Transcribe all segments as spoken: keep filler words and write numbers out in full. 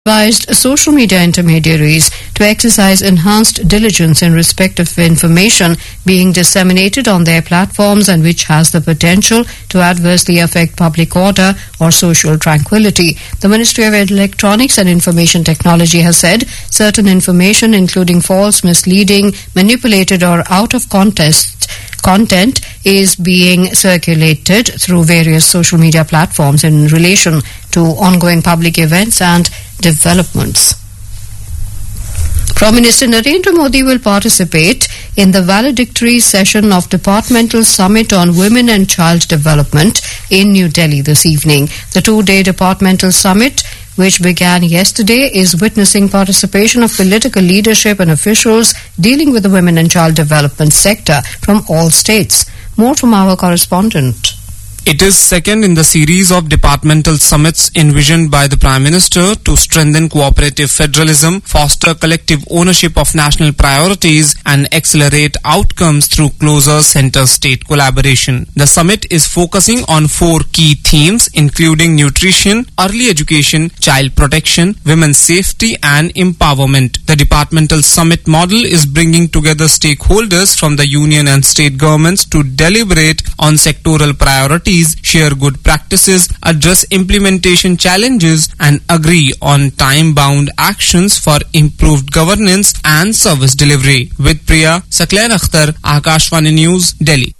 advised social media intermediaries to exercise enhanced diligence in respect of information being disseminated on their platforms and which has the potential to adversely affect public order or social tranquility. The Ministry of Electronics and Information Technology has said certain information, including false, misleading, manipulated or out of context content, is being circulated through various social media platforms in relation to ongoing public events and developments. Prime Minister Narendra Modi will participate in the valedictory session of Departmental Summit on Women and Child Development in New Delhi this evening. The two-day Departmental Summit, which began yesterday, is witnessing participation of political leadership and officials dealing with the women and child development sector from all states. More from our correspondent. It is second in the series of departmental summits envisioned by the Prime Minister to strengthen cooperative federalism, foster collective ownership of national priorities and accelerate outcomes through closer center-state collaboration. The summit is focusing on four key themes including nutrition, early education, child protection, women's safety and empowerment. The departmental summit model is bringing together stakeholders from the union and state governments to deliberate on sectoral priorities, share good practices, address implementation challenges and agree on time-bound actions for improved governance and service delivery. With Priya Saklain Akhtar, Akashvani News, Delhi.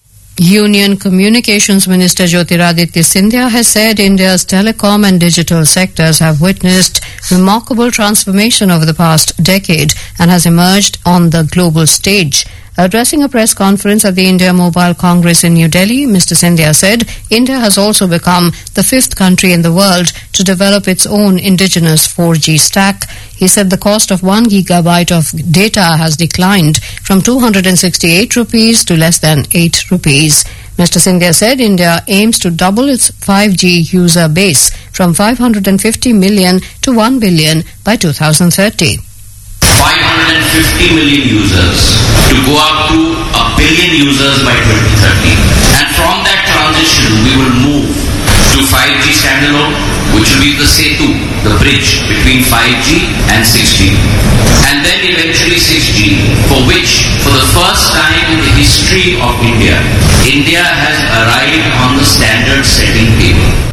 Union Communications Minister Jyotiraditya Scindia has said India's telecom and digital sectors have witnessed remarkable transformation over the past decade and has emerged on the global stage. Addressing a press conference at the India Mobile Congress in New Delhi, Mister Scindia said India has also become the fifth country in the world to develop its own indigenous four G stack. He said the cost of one gigabyte of data has declined from two hundred sixty-eight rupees to less than eight rupees. Mister Scindia said India aims to double its five G user base from five hundred fifty million to one billion by two thousand thirty. five hundred fifty million users to go up to a billion users by twenty thirty. And from that transition, we will move to five G standalone, which will be the Setu, the bridge between five G and six G. And then eventually six G, for which, for the first time in the history of India, India has arrived on the standard setting table.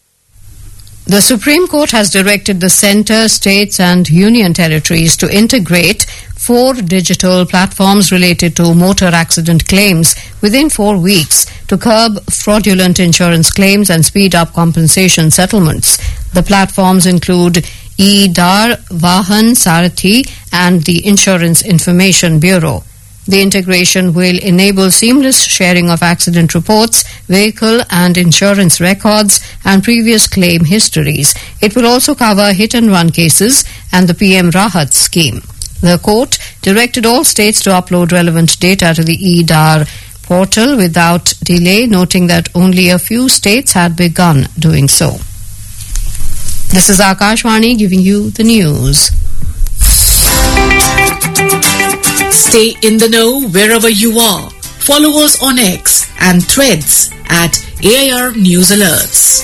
The Supreme Court has directed the centre, states and union territories to integrate four digital platforms related to motor accident claims within four weeks to curb fraudulent insurance claims and speed up compensation settlements. The platforms include E-Dar, Vahan Sarathi and the Insurance Information Bureau. The integration will enable seamless sharing of accident reports, vehicle and insurance records and previous claim histories. It will also cover hit-and-run cases and the P M Rahat scheme. The court directed all states to upload relevant data to the E-Dar portal without delay, noting that only a few states had begun doing so. This is Akashvani giving you the news. Stay in the know wherever you are. Follow us on X and Threads at A I R News Alerts.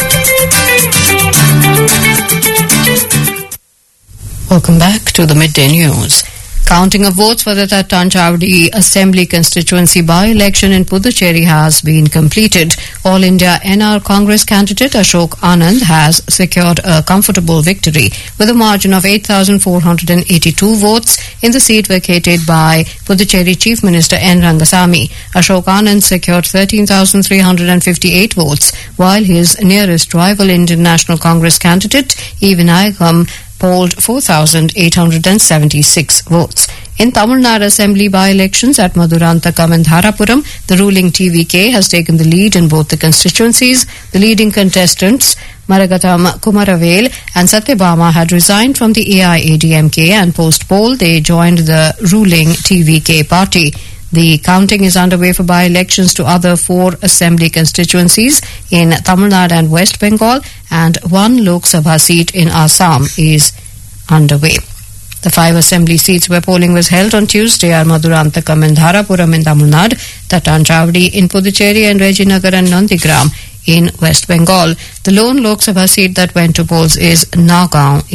Welcome back to the Midday News. Counting of votes for the Tattanchawadi Assembly constituency by-election in Puducherry has been completed. All India N R Congress candidate Ashok Anand has secured a comfortable victory with a margin of eight thousand four hundred eighty-two votes in the seat vacated by Puducherry Chief Minister N. Rangasamy. Ashok Anand secured thirteen thousand three hundred fifty-eight votes, while his nearest rival Indian National Congress candidate E. Vinayakam polled four thousand eight hundred seventy-six votes. In Tamil Nadu Assembly by-elections at Madurantakam and Dharapuram, the ruling T V K has taken the lead in both the constituencies. The leading contestants, Maragatam Kumaravel and Satyabama, had resigned from the A I A D M K and post-poll they joined the ruling T V K party. The counting is underway for by-elections to other four assembly constituencies in Tamil Nadu and West Bengal, and one Lok Sabha seat in Assam is underway. The five assembly seats where polling was held on Tuesday are Madurantakam and Dharapuram in Tamil Nadu, Tattanchawadi in Puducherry and Rajinagar and Nandigram in West Bengal. The lone Lok Sabha seat that went to polls is Nagaon